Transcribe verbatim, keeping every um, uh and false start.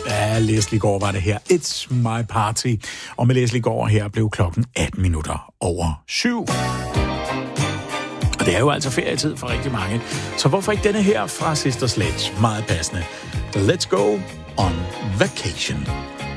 Ja, Leslie Gore var det her. It's my party. Og med Leslie Gore her blev klokken atten minutter over syv. Og det er jo altså ferietid for rigtig mange. Så hvorfor ikke denne her fra Sister Sledge? Meget passende. Let's go on vacation.